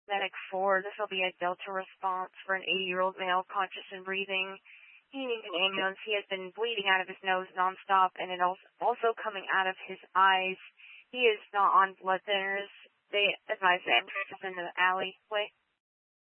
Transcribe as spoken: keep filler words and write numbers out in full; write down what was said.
Medic four, this will be a Delta response for an eighty-year-old male conscious and breathing. He needs an ambulance. He has been bleeding out of his nose nonstop, and it also also coming out of his eyes. He is not on blood thinners. They advise him to in the alleyway.